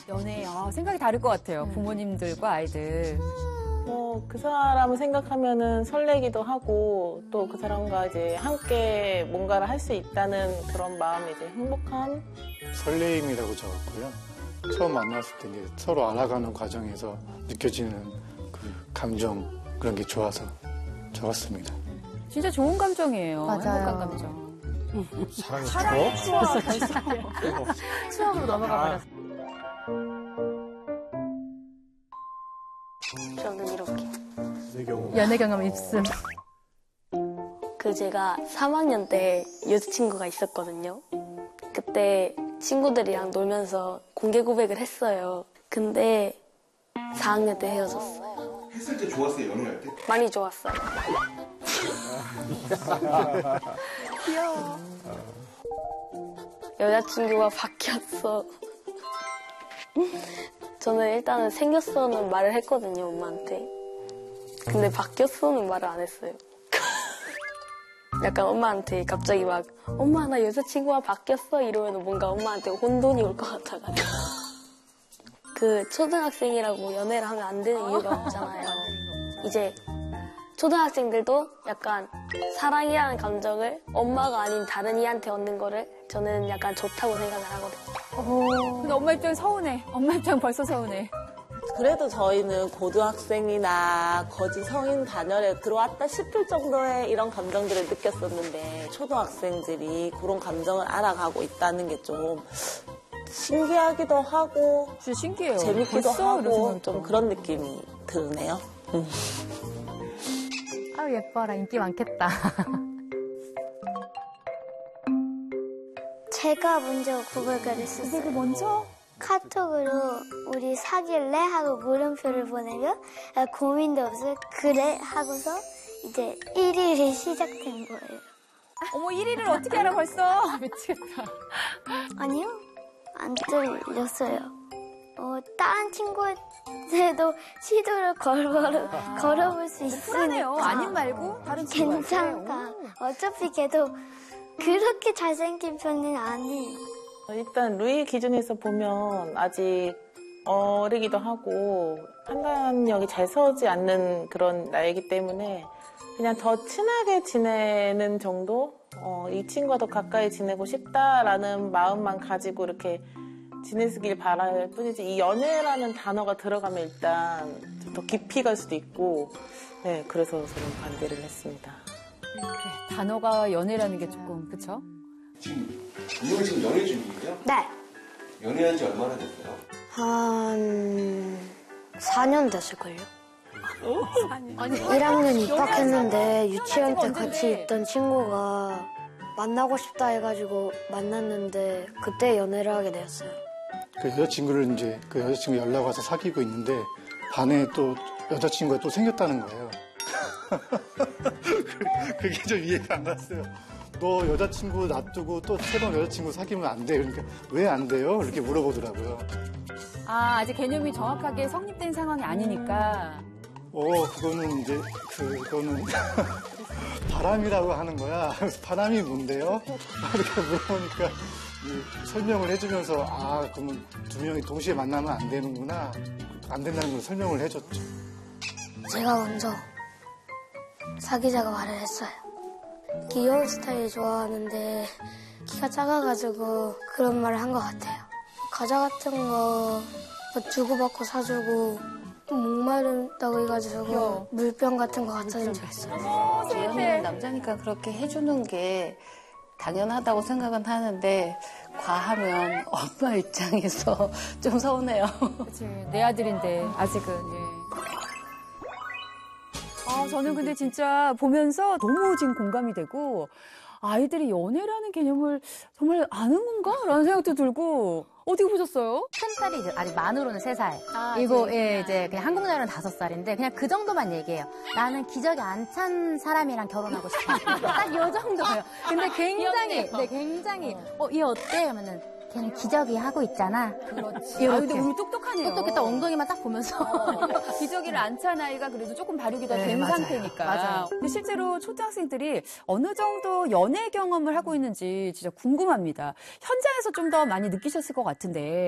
연애, 생각이 다를 것 같아요. 부모님들과 아이들. 그 사람을 생각하면은 설레기도 하고 또 그 사람과 이제 함께 뭔가를 할 수 있다는 그런 마음이 이제 행복한 설레임이라고 적었고요. 처음 만났을 때 이제 서로 알아가는 과정에서 느껴지는 그 감정 그런 게 좋아서 적었습니다. 진짜 좋은 감정이에요. 맞아요. 행복한 감정. 사랑의 추억? 추억으로 넘어가 버렸어. 저는 이렇게. 연애 경험 입술. 제가 3학년 때 여자친구가 있었거든요. 그때 친구들이랑 놀면서 공개 고백을 했어요. 근데 4학년 때 헤어졌어요. 했을 때 좋았어요, 연애할 때? 많이 좋았어요. 귀여워. 여자친구가 바뀌었어. 저는 일단은 생겼어는 말을 했거든요, 엄마한테. 근데 바뀌었어는 말을 안 했어요. 약간 엄마한테 갑자기 막 엄마 나 여자친구가 바뀌었어 이러면 뭔가 엄마한테 혼돈이 올 것 같아가지고. 초등학생이라고 연애를 하면 안 되는 이유가 없잖아요. 이제 초등학생들도 약간 사랑이라는 감정을 엄마가 아닌 다른 이한테 얻는 거를 저는 약간 좋다고 생각을 하거든요. 근데 엄마 입장 서운해. 엄마 입장 벌써 서운해. 그래도 저희는 고등학생이나 거지 성인 단열에 들어왔다 싶을 정도의 이런 감정들을 느꼈었는데 초등학생들이 그런 감정을 알아가고 있다는 게 좀 신기하기도 하고 진짜 신기해요. 재밌기도 벌써 이런 하고 생각이 좀 들어. 그런 느낌이 드네요. 아유 예뻐라 인기 많겠다. 제가 먼저 고백을 했었어요. 고백을 먼저? 카톡으로 우리 사귈래? 하고 물음표를 보내면 고민도 없어요. 그래? 하고서 이제 1일이 시작된 거예요. 어머, 1위를 어떻게 알아 벌써? 미치겠다. 아니요? 안 들렸어요. 다른 친구들도 시도를 걸어볼 수 그러네요. 있으니까 아님 말고 다른 친구한테. 괜찮다. 어차피 걔도 그렇게 잘생긴 편은 아니에요. 일단 루이 기준에서 보면 아직 어리기도 하고 판단력이 잘 서지 않는 그런 나이기 때문에 그냥 더 친하게 지내는 정도? 이 친구와 더 가까이 지내고 싶다라는 마음만 가지고 이렇게 지내길 바랄 뿐이지 이 연애라는 단어가 들어가면 일단 더 깊이 갈 수도 있고 네, 그래서 저는 반대를 했습니다. 그래, 단어가 연애라는 게 조금, 그쵸? 지금 지금 연애 중이에요? 네. 연애한 지 얼마나 됐어요? 한 4년 됐을걸요? 1학년 연애한 입학했는데 유치원 때 언젠데? 같이 있던 친구가 만나고 싶다 해가지고 만났는데 그때 연애를 하게 되었어요. 그 여자친구를 이제 그 여자친구 연락 와서 사귀고 있는데 반에 또 여자친구가 또 생겼다는 거예요. 그게 좀 이해가 안 갔어요. 너 여자친구 놔두고 또 새로운 여자친구 사귀면 안 돼. 그러니까 왜 안 돼요? 이렇게 물어보더라고요. 아직 개념이 정확하게 성립된 상황이 아니니까. 그거는 이제 그거는 바람이라고 하는 거야. 그래서 바람이 뭔데요? 이렇게 물어보니까 설명을 해주면서 그러면 두 명이 동시에 만나면 안 되는구나. 안 된다는 걸 설명을 해줬죠. 제가 먼저 사귀자고 말을 했어요. 귀여운 스타일 좋아하는데 키가 작아가지고 그런 말을 한 것 같아요. 과자 같은 거 주고받고 사주고 목마른다고 해가지고 물병 같은 거 갖다 준 적 있어요. 연애는 남자니까 그렇게 해주는 게 당연하다고 생각은 하는데 과하면 엄마 입장에서 좀 서운해요. 그치, 내 아들인데 아직은. 예. 저는 근데 진짜 보면서 너무 지금 공감이 되고 아이들이 연애라는 개념을 정말 아는 건가? 라는 생각도 들고 어떻게 보셨어요? 큰딸이 이제 아직 만으로는 3살. 그리고 이제 그냥 한국 나이로는 5살인데 그냥 그 정도만 얘기해요. 나는 기저귀 안 찬 사람이랑 결혼하고 싶어. 딱 요 정도예요. 근데 굉장히 얘 어때? 하면은 걔는 기저귀 하고 있잖아. 그렇지. 이렇게. 근데 우리 똑똑하네요. 똑똑했다 엉덩이만 딱 보면서. 기저귀를 안 찬 아이가 그래도 조금 발육이 더 된 맞아요. 상태니까. 맞아요. 근데 실제로 초등학생들이 어느 정도 연애 경험을 하고 있는지 진짜 궁금합니다. 현장에서 좀 더 많이 느끼셨을 것 같은데.